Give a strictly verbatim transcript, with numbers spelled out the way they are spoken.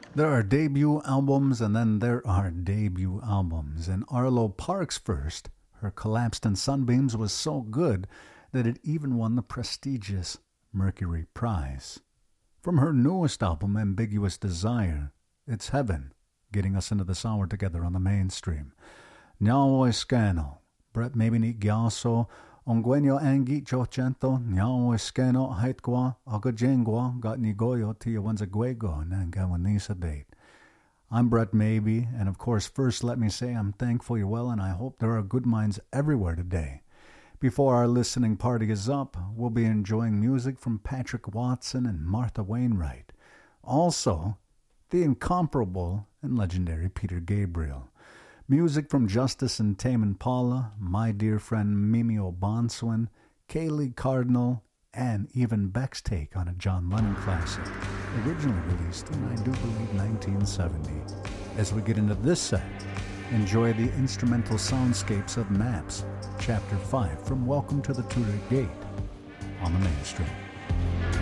There are debut albums and then there are debut albums. And Arlo Parks' first, Her Collapsed in Sunbeams, was so good that it even won the prestigious Mercury Prize. From her newest album, Ambiguous Desire, it's Heaven, getting us into this hour together on the mainstream. Nyao Escano, Brett Mabini Gyaso, Onguenyo Angi Chocento, Nyao Escano, Haitgua, Agajengua, Got Nigoyo, Tiawanzaguego, Nangawanisa Date. I'm Brett Maybe, and of course, first let me say I'm thankful you're well, and I hope there are good minds everywhere today. Before our listening party is up, we'll be enjoying music from Patrick Watson and Martha Wainwright. Also, the incomparable and legendary Peter Gabriel. Music from Justice and Tame Impala, my dear friend Mimi O'Bonswin, Kaylee Cardinal, and even Beck's take on a John Lennon classic, originally released in, I do believe, nineteen seventy. As we get into this set, enjoy the instrumental soundscapes of Maps, Chapter five from Welcome to the Tudor Gate on the Mainstream.